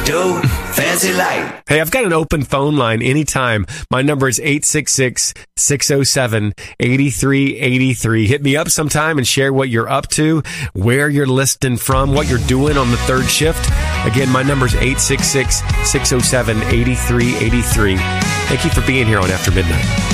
do, fancy like. Hey, I've got an open phone line anytime. My number is 866-607-8383. Hit me up sometime and share what you're up to, where you're listening from, what you're doing on the third shift. Again, my number is 866-607-8383. Thank you for being here on After Midnight.